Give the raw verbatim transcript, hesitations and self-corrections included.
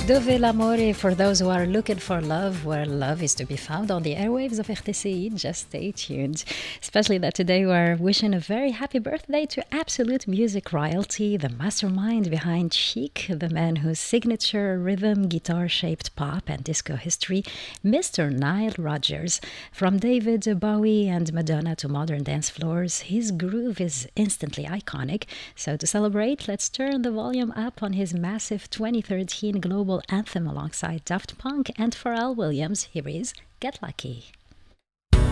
Dove l'amore for those who are looking for love, where love is to be found on the airwaves of R T C I. Just stay tuned. Especially that today we are wishing a very happy birthday to Absolute Music Royalty, the mastermind behind Chic, the man whose signature rhythm, guitar-shaped pop and disco history, Mister Nile Rodgers. From David Bowie and Madonna to modern dance floors, his groove is instantly iconic. So to celebrate, let's turn the volume up on his massive twenty thirteen global anthem alongside Daft Punk and Pharrell Williams. Here is Get Lucky.